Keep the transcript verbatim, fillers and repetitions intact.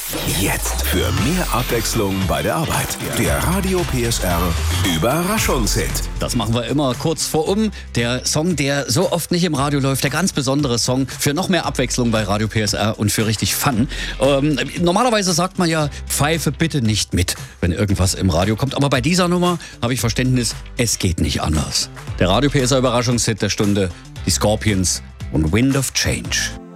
Jetzt für mehr Abwechslung bei der Arbeit. Der Radio P S R Überraschungshit. Das machen wir immer kurz vor um. Der Song, der so oft nicht im Radio läuft, der ganz besondere Song für noch mehr Abwechslung bei Radio P S R und für richtig Fun. Ähm, normalerweise sagt man ja, pfeife bitte nicht mit, wenn irgendwas im Radio kommt. Aber bei dieser Nummer habe ich Verständnis, es geht nicht anders. Der Radio P S R Überraschungshit der Stunde, die Scorpions und Wind of Change.